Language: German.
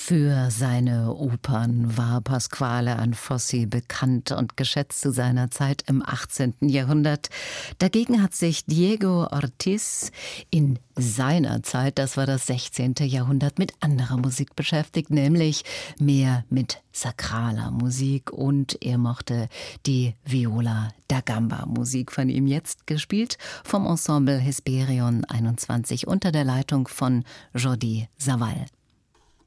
Für seine Opern war Pasquale Anfossi bekannt und geschätzt zu seiner Zeit im 18. Jahrhundert. Dagegen hat sich Diego Ortiz in seiner Zeit, das war das 16. Jahrhundert, mit anderer Musik beschäftigt, nämlich mehr mit sakraler Musik, und er mochte die Viola da Gamba Musik von ihm, jetzt gespielt vom Ensemble Hesperion 21 unter der Leitung von Jordi Savall.